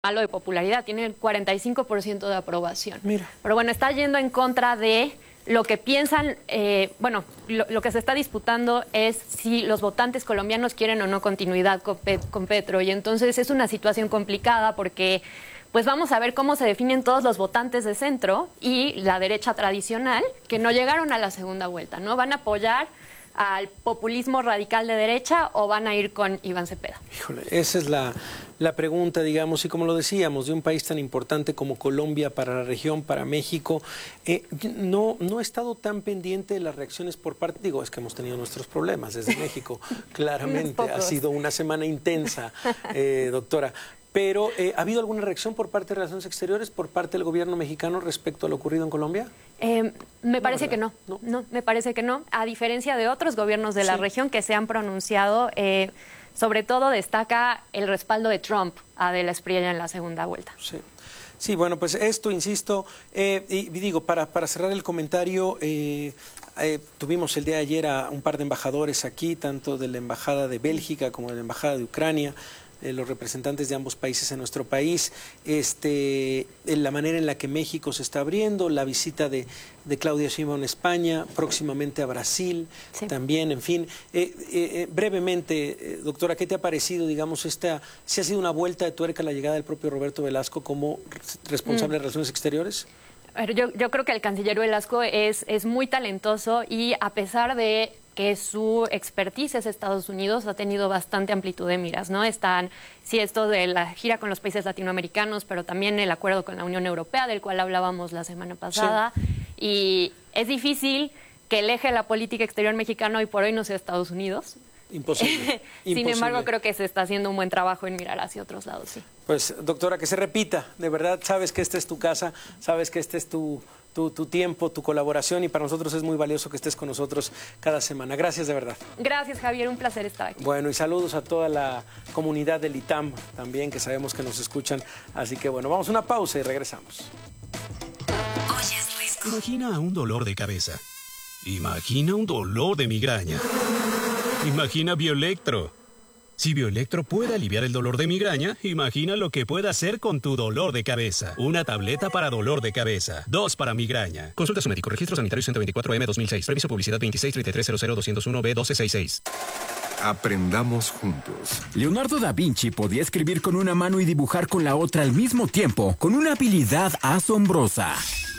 malo de popularidad, tiene el 45% de aprobación. Mira. Pero bueno, está yendo en contra de lo que piensan, lo que se está disputando es si los votantes colombianos quieren o no continuidad con Petro. Y entonces es una situación complicada porque pues vamos a ver cómo se definen todos los votantes de centro y la derecha tradicional que no llegaron a la segunda vuelta, ¿no? ¿Van a apoyar al populismo radical de derecha o van a ir con Iván Cepeda? Híjole, esa es la pregunta, digamos, y como lo decíamos, de un país tan importante como Colombia para la región, para México, no he estado tan pendiente de las reacciones por parte, digo, es que hemos tenido nuestros problemas desde México, claramente, ha sido una semana intensa, doctora. Pero, ¿ha habido alguna reacción por parte de Relaciones Exteriores, por parte del gobierno mexicano respecto a lo ocurrido en Colombia? Me parece que no. No, me parece que no. A diferencia de otros gobiernos de la región que se han pronunciado, sobre todo destaca el respaldo de Trump a De la Espriella en la segunda vuelta. Sí. Sí, bueno, pues esto, insisto, y digo, para cerrar el comentario, tuvimos el día de ayer a un par de embajadores aquí, tanto de la Embajada de Bélgica como de la Embajada de Ucrania, los representantes de ambos países en nuestro país, la manera en la que México se está abriendo, la visita de Claudia Sheinbaum a España, próximamente a Brasil, también, en fin. Brevemente, doctora, ¿qué te ha parecido, digamos, si ha sido una vuelta de tuerca la llegada del propio Roberto Velasco como responsable de Relaciones Exteriores? Yo creo que el canciller Velasco es muy talentoso y a pesar de que su expertise es Estados Unidos, ha tenido bastante amplitud de miras, ¿no? Esto de la gira con los países latinoamericanos, pero también el acuerdo con la Unión Europea, del cual hablábamos la semana pasada. Sí. Y es difícil que el eje de la política exterior mexicana hoy por hoy no sea Estados Unidos. Imposible. Sin embargo, creo que se está haciendo un buen trabajo en mirar hacia otros lados, sí. Pues, doctora, que se repita, de verdad, sabes que esta es tu casa, sabes que este es tu tiempo, tu colaboración, y para nosotros es muy valioso que estés con nosotros cada semana. Gracias, de verdad. Gracias, Javier, un placer estar aquí. Bueno, y saludos a toda la comunidad del ITAM también, que sabemos que nos escuchan. Así que bueno, vamos a una pausa y regresamos. Imagina un dolor de cabeza. Imagina un dolor de migraña. Imagina Bioelectro. Si Bioelectro puede aliviar el dolor de migraña, imagina lo que puede hacer con tu dolor de cabeza. Una tableta para dolor de cabeza. 2 para migraña. Consulta a su médico. Registro sanitario 124M 2006. Previso publicidad 2633000201B1266. Aprendamos juntos. Leonardo da Vinci podía escribir con una mano y dibujar con la otra al mismo tiempo, con una habilidad asombrosa.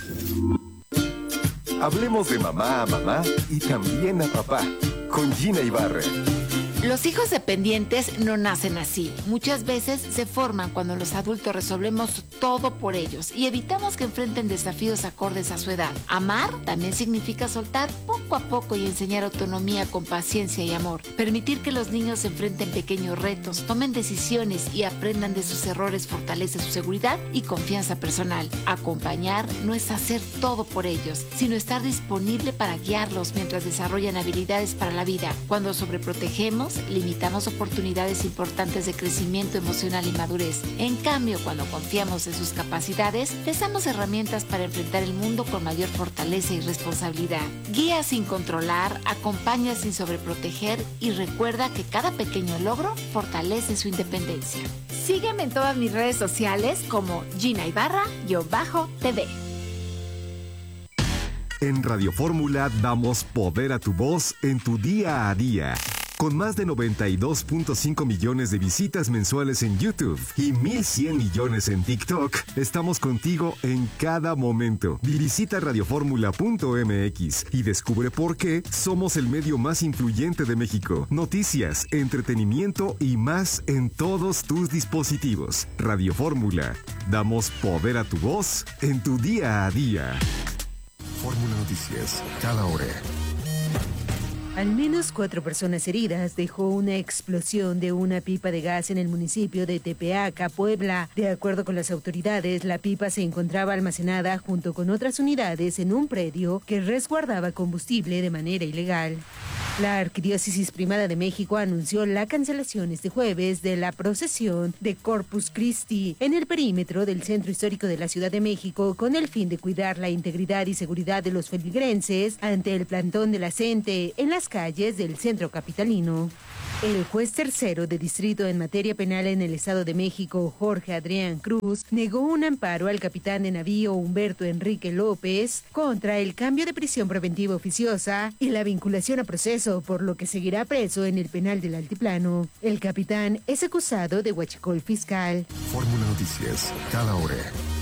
Hablemos de mamá a mamá y también a papá, con Gina Ibarra. Los hijos dependientes no nacen así. Muchas veces se forman cuando los adultos resolvemos todo por ellos y evitamos que enfrenten desafíos acordes a su edad. Amar también significa soltar poco a poco y enseñar autonomía con paciencia y amor. Permitir que los niños enfrenten pequeños retos, tomen decisiones y aprendan de sus errores fortalece su seguridad y confianza personal. Acompañar no es hacer todo por ellos, sino estar disponible para guiarlos mientras desarrollan habilidades para la vida. Cuando sobreprotegemos, limitamos oportunidades importantes de crecimiento emocional y madurez. En cambio, cuando confiamos en sus capacidades, les damos herramientas para enfrentar el mundo con mayor fortaleza y responsabilidad. Guía sin controlar, acompaña sin sobreproteger y recuerda que cada pequeño logro fortalece su independencia. Sígueme en todas mis redes sociales como Gina Ibarra-TV. En Radio Fórmula damos poder a tu voz en tu día a día. Con más de 92.5 millones de visitas mensuales en YouTube y 1.100 millones en TikTok, estamos contigo en cada momento. Visita radioformula.mx y descubre por qué somos el medio más influyente de México. Noticias, entretenimiento y más en todos tus dispositivos. Radio Fórmula. Damos poder a tu voz en tu día a día. Fórmula Noticias, cada hora. Al menos 4 personas heridas dejó una explosión de una pipa de gas en el municipio de Tepeaca, Puebla. De acuerdo con las autoridades, la pipa se encontraba almacenada junto con otras unidades en un predio que resguardaba combustible de manera ilegal. La Arquidiócesis Primada de México anunció la cancelación este jueves de la procesión de Corpus Christi en el perímetro del Centro Histórico de la Ciudad de México con el fin de cuidar la integridad y seguridad de los feligreses ante el plantón de la gente en las calles del centro capitalino. El juez tercero de distrito en materia penal en el Estado de México, Jorge Adrián Cruz, negó un amparo al capitán de navío Humberto Enrique López contra el cambio de prisión preventiva oficiosa y la vinculación a proceso, por lo que seguirá preso en el penal del Altiplano. El capitán es acusado de huachicol fiscal. Fórmula Noticias, cada hora.